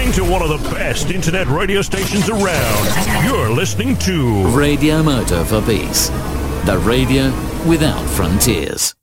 listening to one of the best internet radio stations around. You're listening to Radio Moto for Peace, the radio without frontiers.